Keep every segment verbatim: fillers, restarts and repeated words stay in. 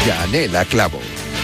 Yanela Clavo.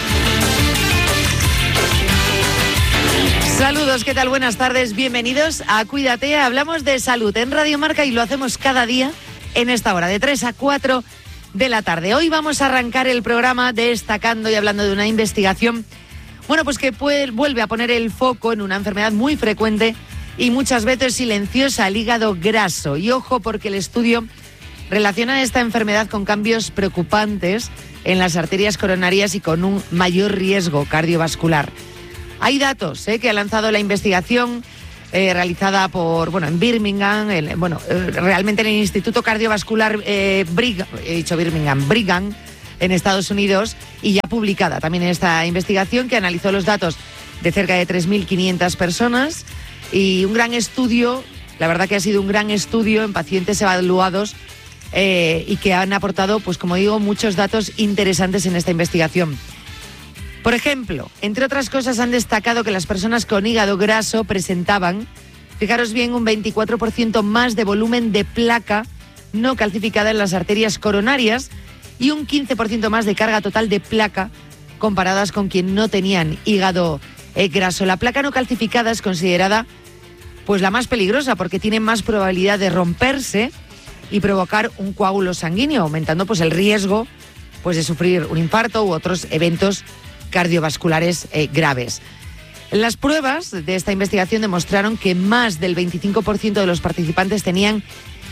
Saludos, ¿qué tal? Buenas tardes, bienvenidos a Cuídate. Hablamos de salud en Radio Marca y lo hacemos cada día en esta hora, de tres a cuatro de la tarde. Hoy vamos a arrancar el programa destacando y hablando de una investigación, bueno, pues que puede, vuelve a poner el foco en una enfermedad muy frecuente y muchas veces silenciosa, el hígado graso. Y ojo, porque el estudio relaciona esta enfermedad con cambios preocupantes en las arterias coronarias y con un mayor riesgo cardiovascular. Hay datos ¿eh? que ha lanzado la investigación eh, realizada por, bueno, en Birmingham, el, bueno, eh, realmente en el Instituto Cardiovascular eh, Brigham, he dicho Birmingham, Brigham, en Estados Unidos, y ya publicada también esta investigación que analizó los datos de cerca de tres mil quinientas personas y un gran estudio, la verdad que ha sido un gran estudio en pacientes evaluados eh, y que han aportado, pues como digo, muchos datos interesantes en esta investigación. Por ejemplo, entre otras cosas han destacado que las personas con hígado graso presentaban, fijaros bien, un veinticuatro por ciento más de volumen de placa no calcificada en las arterias coronarias y un quince por ciento más de carga total de placa comparadas con quien no tenían hígado eh, graso. La placa no calcificada es considerada pues la más peligrosa porque tiene más probabilidad de romperse y provocar un coágulo sanguíneo, aumentando pues el riesgo pues de sufrir un infarto u otros eventos cardiovasculares eh, graves. Las pruebas de esta investigación demostraron que más del veinticinco por ciento de los participantes tenían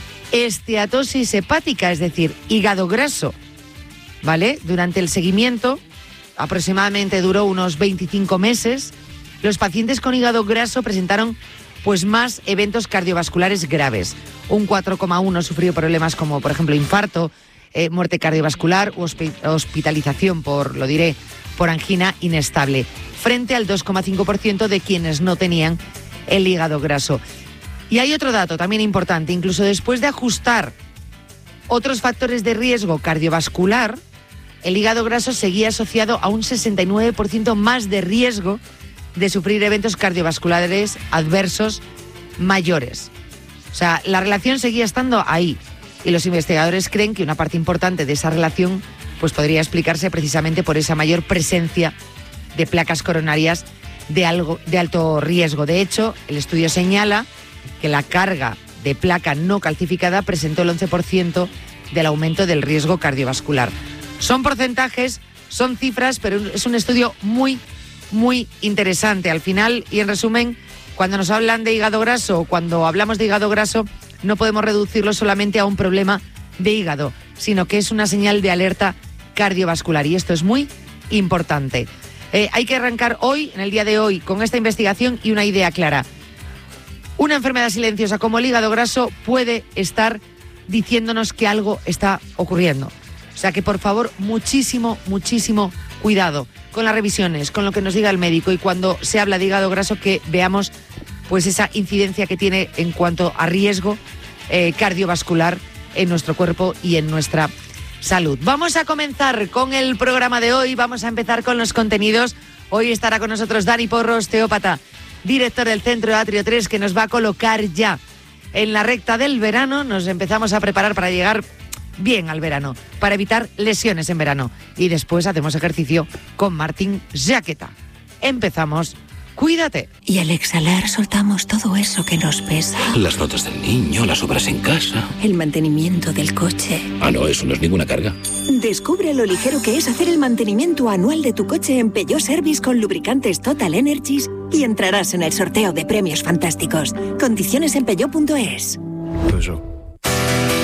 esteatosis hepática, es decir, hígado graso, ¿vale? Durante el seguimiento, aproximadamente duró unos veinticinco meses, los pacientes con hígado graso presentaron pues más eventos cardiovasculares graves. Un cuatro coma uno sufrió problemas como, por ejemplo, infarto, eh, muerte cardiovascular u hospi- hospitalización por, lo diré, por angina inestable, frente al dos coma cinco por ciento de quienes no tenían el hígado graso. Y hay otro dato también importante, incluso después de ajustar otros factores de riesgo cardiovascular, el hígado graso seguía asociado a un sesenta y nueve por ciento más de riesgo de sufrir eventos cardiovasculares adversos mayores. O sea, la relación seguía estando ahí y los investigadores creen que una parte importante de esa relación pues podría explicarse precisamente por esa mayor presencia de placas coronarias de, algo, de alto riesgo. De hecho, el estudio señala que la carga de placa no calcificada presentó el once por ciento del aumento del riesgo cardiovascular. Son porcentajes, son cifras, pero es un estudio muy, muy interesante. Al final, y en resumen, cuando nos hablan de hígado graso o cuando hablamos de hígado graso, no podemos reducirlo solamente a un problema de hígado, sino que es una señal de alerta cardiovascular y esto es muy importante. Eh, hay que arrancar hoy, en el día de hoy, con esta investigación y una idea clara. Una enfermedad silenciosa como el hígado graso puede estar diciéndonos que algo está ocurriendo. O sea que por favor, muchísimo, muchísimo cuidado con las revisiones, con lo que nos diga el médico y cuando se habla de hígado graso que veamos pues esa incidencia que tiene en cuanto a riesgo eh, cardiovascular en nuestro cuerpo y en nuestra salud. Vamos a comenzar con el programa de hoy, vamos a empezar con los contenidos. Hoy estará con nosotros Dani Porro, osteópata, director del Centro Atrio tres, que nos va a colocar ya en la recta del verano. Nos empezamos a preparar para llegar bien al verano, para evitar lesiones en verano. Y después hacemos ejercicio con Martín Jaqueta. Empezamos. Cuídate. Y al exhalar soltamos todo eso que nos pesa. Las notas del niño, las obras en casa. El mantenimiento del coche. Ah, no, eso no es ninguna carga. Descubre lo ligero que es hacer el mantenimiento anual de tu coche en Peugeot Service con lubricantes Total Energies y entrarás en el sorteo de premios fantásticos. Condiciones en peugeot punto es. Peugeot.